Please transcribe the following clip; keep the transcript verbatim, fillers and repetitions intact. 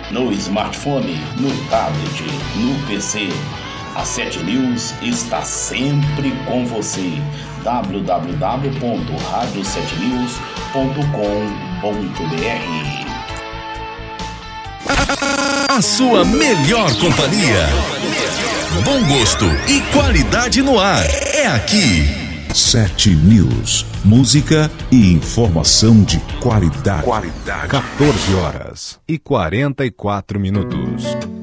no smartphone, no tablet, no P C. A sete News está sempre com você. w w w ponto rádio sete news ponto com ponto b r. A sua melhor companhia. Bom gosto e qualidade no ar. É aqui. sete News. Música e informação de qualidade. Qualidade. quatorze horas e quarenta e quatro minutos.